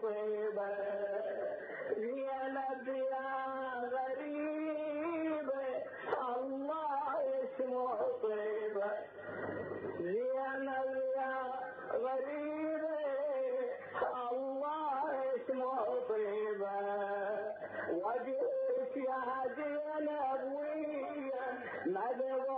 طيبة زينب يا غريبة الله اسمه طيبة زينب يا غريبة الله اسمه طيبة وجئت يا زينب ويا مذبح